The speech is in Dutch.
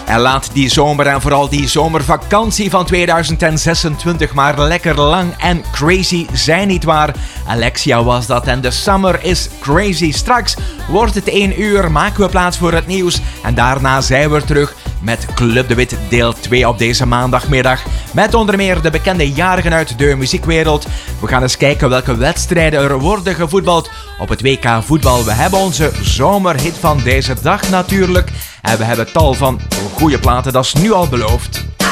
En laat die zomer en vooral die zomervakantie van 2026 maar lekker lang en crazy zijn, nietwaar? Alexia was dat en de summer is crazy. Straks wordt het 1 uur, maken we plaats voor het nieuws en daarna zijn we terug met Club de Wit deel 2 op deze maandagmiddag. Met onder meer de bekende jarigen uit de muziekwereld. We gaan eens kijken welke wedstrijden er worden gevoetbald op het WK voetbal. We hebben onze zomerhit van deze dag natuurlijk. En we hebben tal van goede platen, dat is nu al beloofd.